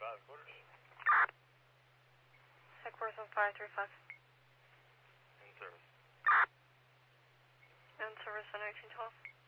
quarters. Headquarters on 535. In service. In service on 1912.